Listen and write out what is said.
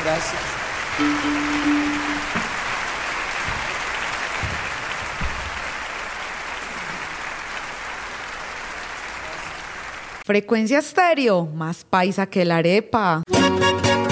Gracias. Frecuencia Estéreo, más paisa que la arepa.